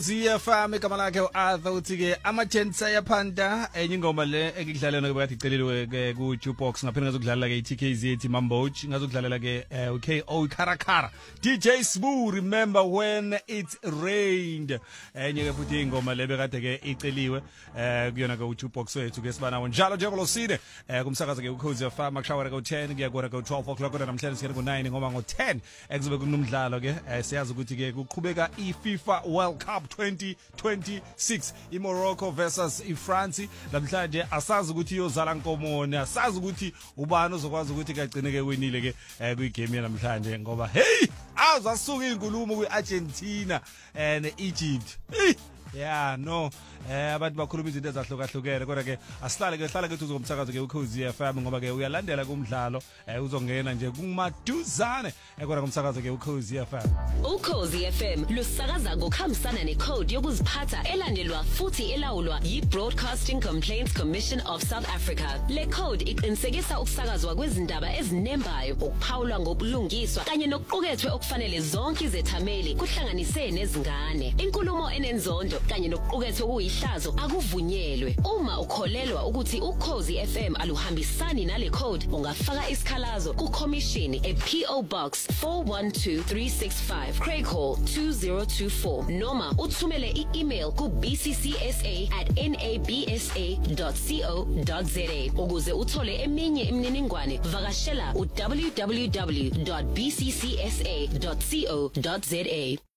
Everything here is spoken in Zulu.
ZFM igama lakhe uArthur uthi ke amagents ayaphanda enye ingoma le ekidlalela nokubekade iceleliwe ke ku jukebox ngaphela ngazokudlalela ke iTKZ ethi Mamboch ngazokudlalela ke uKO Karakara DJ Smooth remember when it rained enye ke futhi ingoma le bekade ke iceliwe kuyona ke ujukebox wethu ke sibanawo njalo njengoba losine kumsakazo ke uKhozi FM akushawara ke u10 kuya kona ke u12 o'clock kodwa namhlanje sikele ku9 ngoba ngo10 ekuzobe kunomdlalo ke siyazi ukuthi ke kuqhubeka iFIFA World Cup 2026 iMorocco versus iFrance namhlanje asazi ukuthi iyozala nkomoni asazi ukuthi ubani ozokwazi ukuthi kagcine ke winile ke kuyigame yanamhlanje ngoba hey azasuka inkulumo kwiArgentina and Egypt yeah no abantu bakhuluma izinto ezahlukahlukene kodwa ke asihlale ke hlala ke uzomsakazo ke uKhozi FM ngoba ke uyalandela kumdlalo uzongena nje kumaduzane kodwa kumsakazo ke uKhozi FM uKhozi FM lusakaza ngokuhambisana necode yokuziphatha elandelwa futhi elawulwa yiBroadcasting Complaints Commission of South Africa le code iqinisekisa ukusakazwa kwezindaba ezinembayo ukuphawulwa ngobulungiswa kanye nokuqukethwe okufanele zonke izethameli kuhlanganise nezingane inkulumo enenzondo kanye nokuqukethwe kuyihlazo akuvunyelwe uma ukholelwa ukuthi uKhozi FM aluhambisani nale code ungafaka isikhalazo kuCommission ePO Box 412365 Craig Hall 2024 noma uthumele i-email ku bcccsa@nabsa.co.za ukuze uthole eminye imininingwane vakashela u www.bccsa.co.za